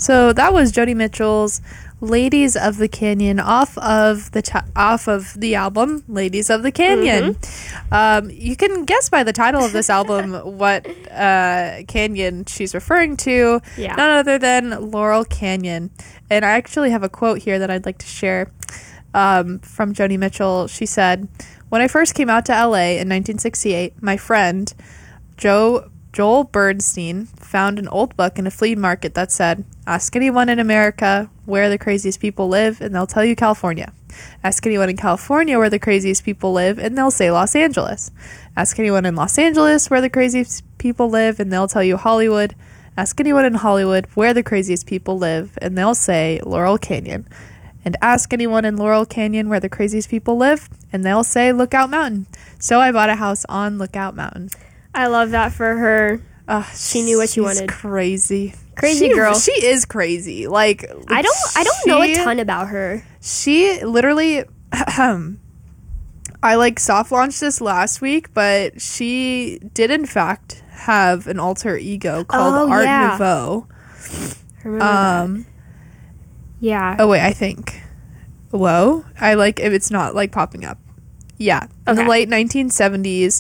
So that was Joni Mitchell's Ladies of the Canyon off of the album Ladies of the Canyon. You can guess by the title of this album what canyon she's referring to. Yeah. None other than Laurel Canyon. And I actually have a quote here that I'd like to share from Joni Mitchell. She said, "When I first came out to LA in 1968, my friend Joel Bernstein found an old book in a flea market that said, 'Ask anyone in America where the craziest people live, and they'll tell you California. Ask anyone in California where the craziest people live, and they'll say Los Angeles. Ask anyone in Los Angeles where the craziest people live, and they'll tell you Hollywood. Ask anyone in Hollywood where the craziest people live, and they'll say Laurel Canyon. And ask anyone in Laurel Canyon where the craziest people live, and they'll say Lookout Mountain. So I bought a house on Lookout Mountain.'" I love that for her. She knew what she wanted. Crazy Girl. She is crazy. Like, I don't know a ton about her. She literally I soft launched this last week, but she did in fact have an alter ego called Art Nouveau. I remember that. Yeah. Oh wait, I think. Whoa. If it's not popping up. Yeah. In the late 1970s.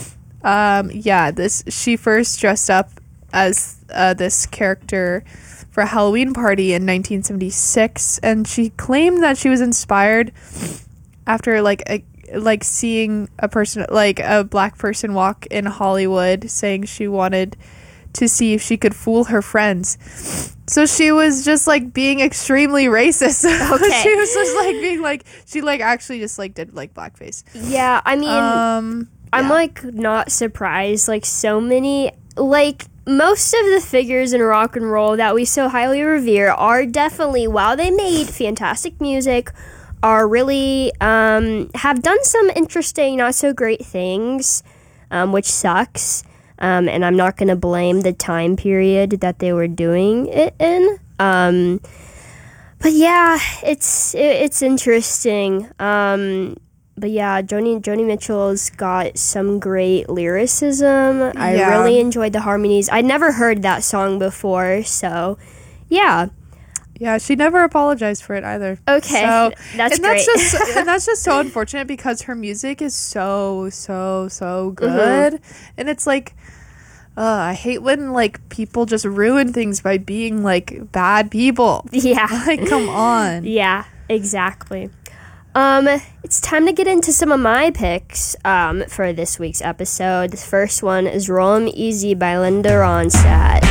She first dressed up as this character for a Halloween party in 1976, and she claimed that she was inspired after seeing a black person walk in Hollywood, saying she wanted to see if she could fool her friends. So she was just being extremely racist. Okay. She was just being she actually just did blackface. Yeah, I mean, I'm not surprised. So many most of the figures in rock and roll that we so highly revere are definitely, while they made fantastic music, are really have done some interesting, not so great things, which sucks. And I'm not going to blame the time period that they were doing it in. But yeah, it's interesting. But yeah, Joni Mitchell's got some great lyricism. I really enjoyed the harmonies. I'd never heard that song before, so yeah. Yeah, she never apologized for it either. Okay, so, that's great. That's just so unfortunate because her music is so good. And it's I hate when people just ruin things by being bad people. Yeah. Come on. Yeah, exactly. It's time to get into some of my picks for this week's episode. The first one is Roll 'Em Easy by Linda Ronstadt.